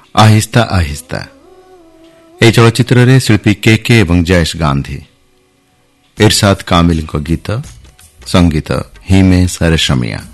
आहिस्ता आहिस्ता ଏହି ଚଳଚ୍ଚିତ୍ରରେ ଶିଳ୍ପୀ କେକେ ଏବଂ ଜୟେଶ ଗାନ୍ଧୀ, ଇରଶାଦ କାମିଲଙ୍କ ଗୀତ, ସଙ୍ଗୀତ ହିମେଶ ରେଶମିଆ।